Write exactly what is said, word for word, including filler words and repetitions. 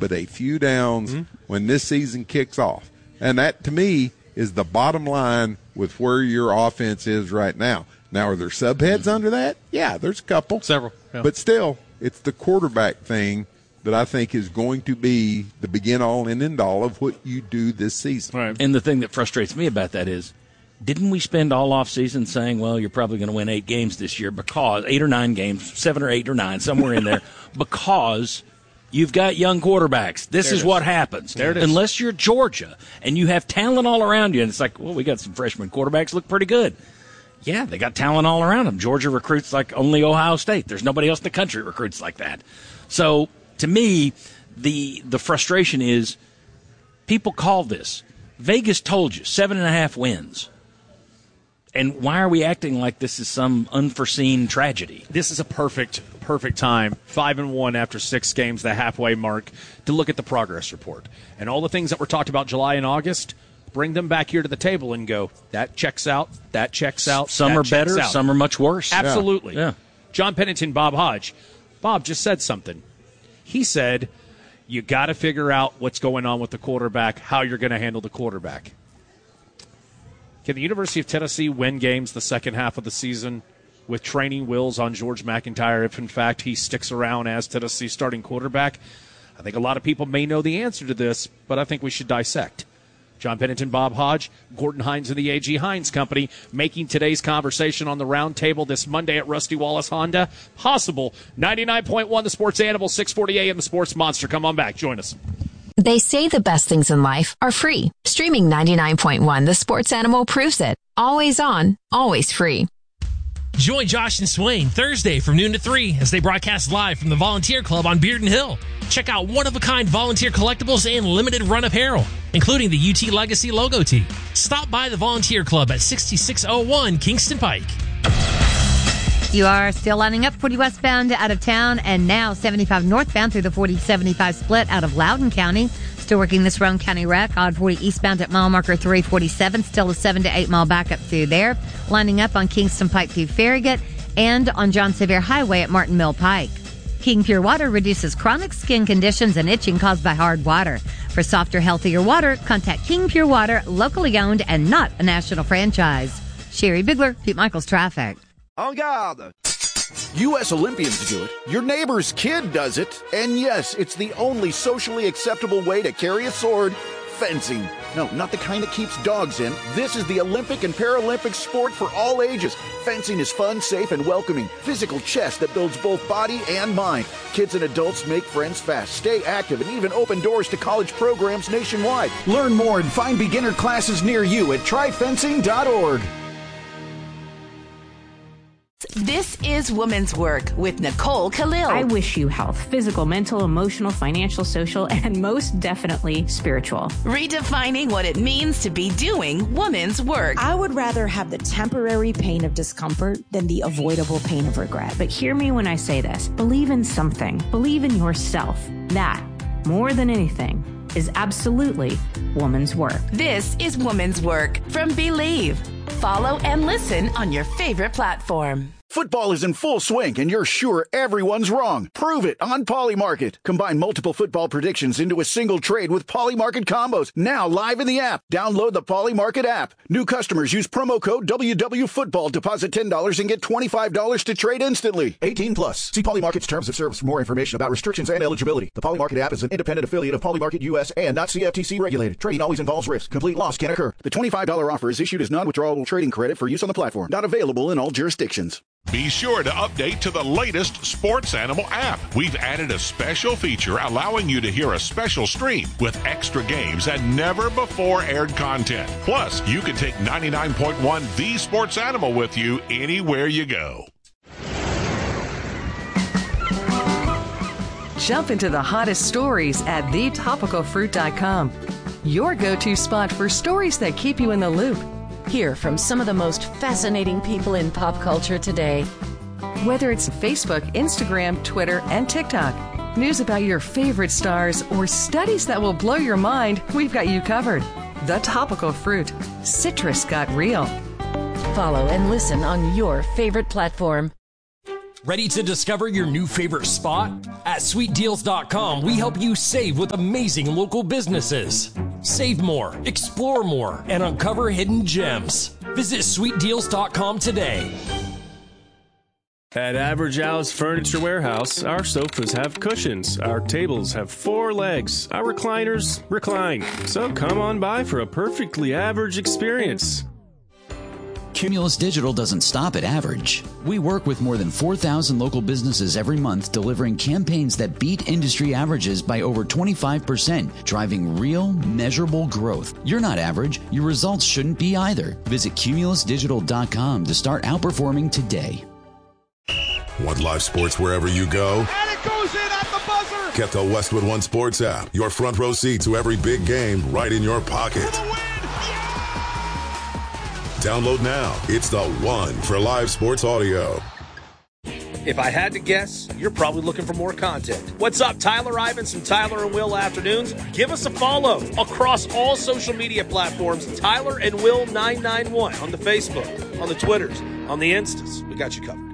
but a few downs mm-hmm. when this season kicks off. And that, to me, is the bottom line with where your offense is right now. Now, are there subheads mm-hmm. under that? Yeah, there's a couple. Several. Yeah. But still, it's the quarterback thing that I think is going to be the begin-all and end-all of what you do this season. Right. And the thing that frustrates me about that is, didn't we spend all offseason saying, well, you're probably going to win eight games this year because, eight or nine games, seven or eight or nine, somewhere in there, because you've got young quarterbacks. This There is it what is. happens. There it is. Unless you're Georgia and you have talent all around you, and it's like, well, we got some freshman quarterbacks, look pretty good. Yeah, they got talent all around them. Georgia recruits like only Ohio State. There's nobody else in the country recruits like that. So, to me, the the frustration is people call this. Vegas told you, seven and a half wins. And why are we acting like this is some unforeseen tragedy? This is a perfect, perfect time, five and one after six games, the halfway mark, to look at the progress report. And all the things that were talked about July and August, bring them back here to the table and go, that checks out, that checks out, Some that are checks better, out. some are much worse. Absolutely. Yeah. Yeah. John Pennington, Bob Hodge. Bob just said something. He said, you got to figure out what's going on with the quarterback, how you're going to handle the quarterback. Can the University of Tennessee win games the second half of the season with training wheels on George McIntyre if, in fact, he sticks around as Tennessee's starting quarterback? I think a lot of people may know the answer to this, but I think we should dissect. John Pennington, Bob Hodge, Gordon Hines and the A G. Hines Company making today's conversation on the round table this Monday at Rusty Wallace Honda possible. ninety-nine point one The Sports Animal, six forty A M The Sports Monster. Come on back. Join us. They say the best things in life are free. Streaming ninety-nine point one The Sports Animal proves it. Always on, always free. Join Josh and Swain Thursday from noon to three as they broadcast live from the Volunteer Club on Bearden Hill. Check out one-of-a-kind volunteer collectibles and limited-run apparel, including the U T Legacy logo tee. Stop by the Volunteer Club at sixty-six oh one Kingston Pike. You are still lining up forty westbound out of town and now seventy-five northbound through the forty seventy-five split out of Loudoun County. Still working this Roane County wreck. Odd forty eastbound at mile marker three forty-seven. Still a seven to eight mile backup through there. Lining up on Kingston Pike through Farragut and on John Sevier Highway at Martin Mill Pike. King Pure Water reduces chronic skin conditions and itching caused by hard water. For softer, healthier water, contact King Pure Water, locally owned and not a national franchise. Sherry Bigler, Pete Michaels Traffic. En garde! U S Olympians do it, your neighbor's kid does it, and yes, it's the only socially acceptable way to carry a sword, fencing. No, not the kind that keeps dogs in. This is the Olympic and Paralympic sport for all ages. Fencing is fun, safe, and welcoming. Physical chess that builds both body and mind. Kids and adults make friends fast, stay active, and even open doors to college programs nationwide. Learn more and find beginner classes near you at try fencing dot org. This is Women's Work with Nicole Khalil. I wish you health, physical, mental, emotional, financial, social, and most definitely spiritual. Redefining what it means to be doing women's work. I would rather have the temporary pain of discomfort than the avoidable pain of regret. But hear me when I say this. Believe in something. Believe in yourself. That, more than anything, is absolutely woman's work. This is Woman's Work from Believe. Follow and listen on your favorite platform. Football is in full swing, and you're sure everyone's wrong. Prove it on Polymarket. Combine multiple football predictions into a single trade with Polymarket combos. Now live in the app. Download the Polymarket app. New customers use promo code W W Football. Deposit ten dollars and get twenty-five dollars to trade instantly. eighteen plus. See Polymarket's terms of service for more information about restrictions and eligibility. The Polymarket app is an independent affiliate of Polymarket U S and not C F T C regulated. Trading always involves risk. Complete loss can occur. The twenty-five dollars offer is issued as non-withdrawable trading credit for use on the platform. Not available in all jurisdictions. Be sure to update to the latest Sports Animal app. We've added a special feature allowing you to hear a special stream with extra games and never before aired content. Plus, you can take ninety-nine point one The Sports Animal with you anywhere you go. Jump into the hottest stories at the topical fruit dot com. Your go-to spot for stories that keep you in the loop. Hear from some of the most fascinating people in pop culture today. Whether it's Facebook, Instagram, Twitter, and TikTok, news about your favorite stars, or studies that will blow your mind, we've got you covered. The Topical Fruit. Citrus got real. Follow and listen on your favorite platform. Ready to discover your new favorite spot? At sweet deals dot com, we help you save with amazing local businesses. Save more, explore more, and uncover hidden gems. Visit sweet deals dot com today. At Average Al's Furniture Warehouse, our sofas have cushions, our tables have four legs, our recliners recline. So come on by for a perfectly average experience. Cumulus Digital doesn't stop at average. We work with more than four thousand local businesses every month, delivering campaigns that beat industry averages by over twenty-five percent, driving real, measurable growth. You're not average. Your results shouldn't be either. Visit cumulus digital dot com to start outperforming today. Want live sports wherever you go? And it goes in at the buzzer! Get the Westwood One Sports app. Your front row seat to every big game right in your pocket. Download now. It's the one for live sports audio. If I had to guess, you're probably looking for more content. What's up, Tyler Ivins and Tyler and Will Afternoons? Give us a follow across all social media platforms. Tyler and Will nine nine one on the Facebook, on the Twitters, on the Instas. We got you covered.